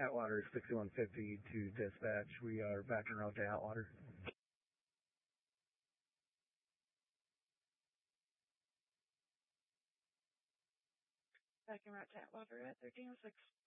Atwater 6150 to dispatch. We are back en route to Atwater. Back en route to Atwater at 1306.